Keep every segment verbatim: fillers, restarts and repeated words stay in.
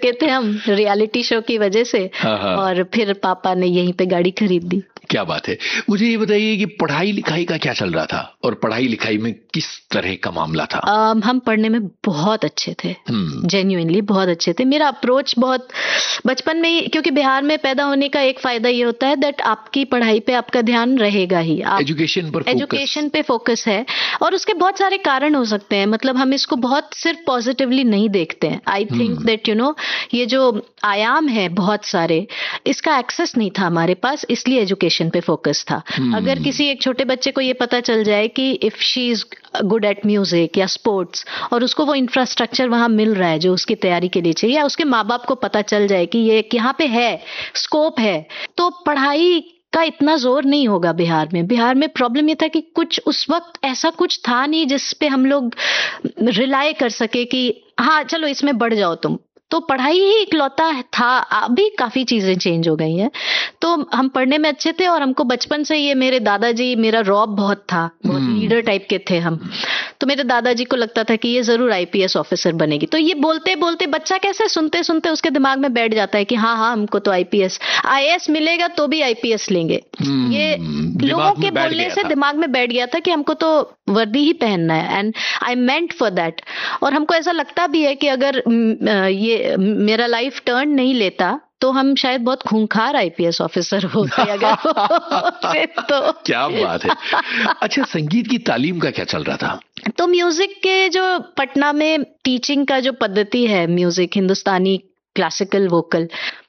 सके थे हम रियलिटी शो की वजह से, और फिर पापा ने यहीं पे गाड़ी खरीद दी। क्या बात है। मुझे ये बताइए कि पढ़ाई लिखाई का क्या चल रहा था, और पढ़ाई लिखाई में किस तरह का मामला था? आ, हम पढ़ने में बहुत अच्छे थे, जेन्युइनली बहुत अच्छे थे। मेरा अप्रोच बहुत बचपन में ही, क्योंकि बिहार में पैदा होने का एक फायदा ये होता है दैट आपकी पढ़ाई पे आपका ध्यान रहेगा ही, आप एजुकेशन पर एजुकेशन पे फोकस है, और उसके बहुत सारे कारण हो सकते हैं। मतलब हम इसको बहुत सिर्फ पॉजिटिवली नहीं देखते हैं। I think that you know ये जो आयाम है बहुत सारे, इसका एक्सेस नहीं था हमारे पास, इसलिए एजुकेशन पे फोकस था। hmm. अगर किसी एक छोटे बच्चे को ये पता चल जाए कि if she is good at music या स्पोर्ट्स, और उसको वो इंफ्रास्ट्रक्चर वहां मिल रहा है जो उसकी तैयारी के लिए चाहिए, या उसके माँ बाप को पता चल जाए कि ये यहाँ पे है, स्कोप है, तो पढ़ाई का इतना जोर नहीं होगा बिहार में। बिहार में प्रॉब्लम ये था कि कुछ उस वक्त ऐसा कुछ था नहीं जिस पे हम लोग रिलाय कर सके कि हाँ चलो इसमें बढ़ जाओ तुम, तो पढ़ाई ही इकलौता था। अभी काफी चीजें चेंज हो गई हैं, तो हम पढ़ने में अच्छे थे, और हमको बचपन से ये मेरे दादाजी, मेरा रौब बहुत था, बहुत लीडर टाइप के थे हम, तो मेरे दादाजी को लगता था कि ये जरूर आईपीएस ऑफिसर बनेगी। तो ये बोलते बोलते बच्चा कैसे सुनते सुनते उसके दिमाग में बैठ जाता है कि हाँ हाँ हमको तो आईपीएस आईएएस मिलेगा तो भी आईपीएस लेंगे। ये लोगों के बोलने से दिमाग में बैठ गया था कि हमको तो वर्दी ही पहनना है, and I meant for that. और हमको ऐसा लगता भी है कि अगर ये मेरा लाइफ टर्न नहीं लेता तो हम शायद बहुत खूंखार आईपीएस ऑफिसर होते अगर होते तो। क्या बात है। अच्छा, संगीत की तालीम का क्या चल रहा था? तो म्यूजिक के जो पटना में टीचिंग का जो पद्धति है, म्यूजिक हिंदुस्तानी क्लासिकल वोकल,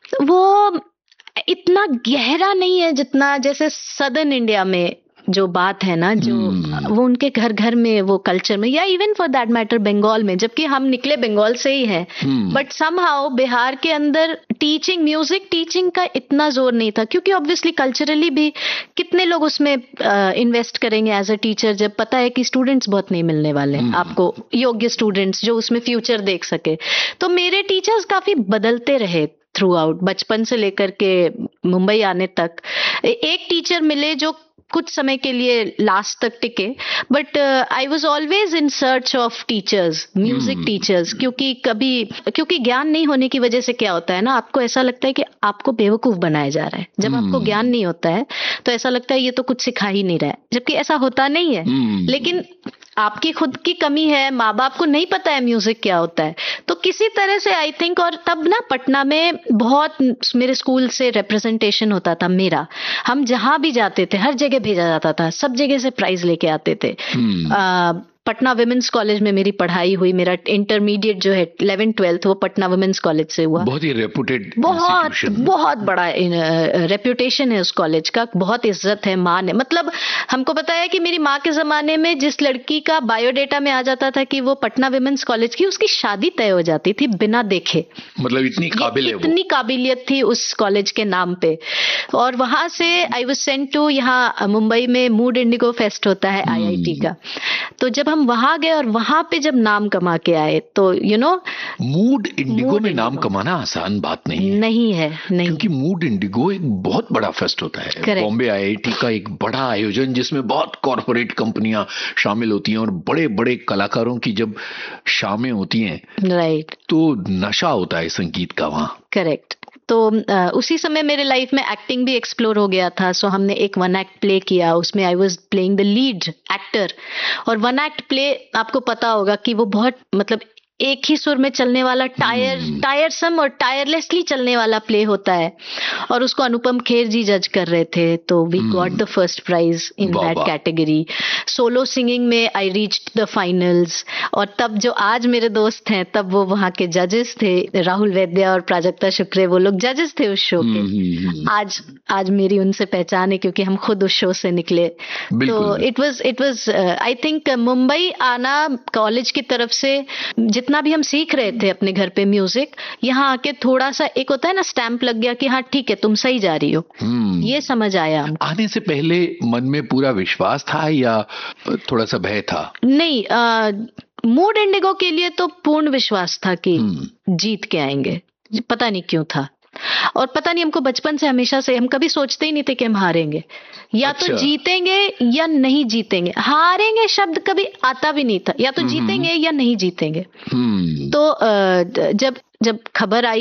वो इतना गहरा नहीं है जितना जैसे सदर्न इंडिया में जो बात है ना, जो hmm. वो उनके घर घर में वो कल्चर में, या even for that matter Bengal में, जबकि हम निकले बंगाल से ही है, बट समहाउ बिहार के अंदर टीचिंग, म्यूजिक टीचिंग का इतना जोर नहीं था, क्योंकि ऑब्वियसली कल्चरली भी कितने लोग उसमें इन्वेस्ट uh, करेंगे एज अ टीचर, जब पता है कि स्टूडेंट्स बहुत नहीं मिलने वाले hmm. आपको योग्य स्टूडेंट्स जो उसमें फ्यूचर देख सके। तो मेरे टीचर्स काफी बदलते रहे थ्रू आउट, बचपन से लेकर के मुंबई आने तक। एक टीचर मिले जो कुछ समय के लिए लास्ट तक टिके, but I was always in search of teachers, music teachers, क्योंकि कभी क्योंकि ज्ञान नहीं होने की वजह से क्या होता है ना, आपको ऐसा लगता है कि आपको बेवकूफ बनाया जा रहा है। जब hmm. आपको ज्ञान नहीं होता है तो ऐसा लगता है ये तो कुछ सिखा ही नहीं रहा है, जबकि ऐसा होता नहीं है। hmm. लेकिन आपकी खुद की कमी है, माँ बाप को नहीं पता है म्यूजिक क्या होता है, तो किसी तरह से आई थिंक। और तब ना पटना में बहुत मेरे स्कूल से रिप्रेजेंटेशन होता था मेरा, हम जहां भी जाते थे हर जगह भेजा जाता था, सब जगह से प्राइज लेके आते थे। hmm. आ, पटना वुमेन्स कॉलेज में मेरी पढ़ाई हुई, मेरा इंटरमीडिएट जो है इलेवन ट्वेल्थ वो पटना वुमेन्स कॉलेज से हुआ। बहुत ही रेपुटेड, बहुत बहुत बड़ा रेप्यूटेशन है उस कॉलेज का, बहुत इज्जत है, मान है। मतलब हमको पता है कि मेरी माँ के जमाने में जिस लड़की का बायोडेटा में आ जाता था कि वो पटना वुमेन्स कॉलेज की, उसकी शादी तय हो जाती थी बिना देखे। मतलब इतनी काबिल है वो। इतनी काबिलियत थी उस कॉलेज के नाम पे। और वहां से आई वाज सेंट टू, यहाँ मुंबई में मूड इंडिगो फेस्ट होता है आईआईटी का, तो जब हम वहां गए और वहां पे जब नाम कमा के आए तो यू नो मूड इंडिगो में नाम कमाना आसान बात नहीं है। नहीं है, नहीं, क्योंकि मूड इंडिगो एक बहुत बड़ा फेस्ट होता है, बॉम्बे आईआईटी का एक बड़ा आयोजन जिसमें बहुत कॉर्पोरेट कंपनियां शामिल होती हैं और बड़े बड़े कलाकारों की जब शामें होती हैं, राइट, तो नशा होता है संगीत का वहां। करेक्ट। तो आ, उसी समय मेरे लाइफ में एक्टिंग भी एक्सप्लोर हो गया था, सो हमने एक वन एक्ट प्ले किया, उसमें I was playing the lead actor. और वन एक्ट प्ले आपको पता होगा कि वो बहुत मतलब एक ही सुर में चलने वाला, टायर टायरसम और टायरलेसली चलने वाला प्ले होता है, और उसको अनुपम खेर जी जज कर रहे थे, तो we got the first prize in that category. Solo singing में आई रीच्ड द फाइनल्स, और तब जो आज मेरे दोस्त हैं तब वो वहाँ के जजेस थे, राहुल वैद्या और प्राजक्ता शुक्रे, वो लोग जजेस थे उस शो के। आज आज मेरी उनसे पहचान है क्योंकि हम खुद उस शो से निकले। तो it was it was I think Mumbai आना कॉलेज की तरफ से, जितना भी हम सीख रहे थे अपने घर पे म्यूजिक, यहाँ आके थोड़ा सा एक होता है ना स्टैंप लग गया कि हाँ ठीक है तुम सही जा रही हो, ये समझ आया। आने से पहले मन में पूरा विश्वास था या थोड़ा सा भय था? नहीं, आ, मूड इंडिगो के लिए तो पूर्ण विश्वास था कि जीत के आएंगे, पता नहीं क्यों था। और पता नहीं हमको बचपन से हमेशा से हम कभी सोचते ही नहीं थे कि हम हारेंगे, या अच्छा। तो जीतेंगे या नहीं जीतेंगे, हारेंगे शब्द कभी आता भी नहीं था, या तो जीतेंगे या नहीं जीतेंगे। तो जब जब खबर आई